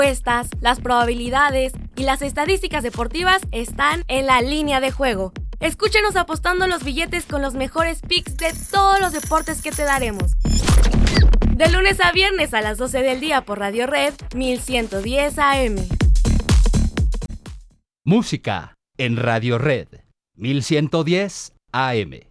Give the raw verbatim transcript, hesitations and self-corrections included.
apuestas, las probabilidades y las estadísticas deportivas están en la línea de juego. Escúchenos apostando los billetes con los mejores picks de todos los deportes que te daremos. De lunes a viernes a las doce del día por Radio Red mil ciento diez A M. Música en Radio Red mil ciento diez A M.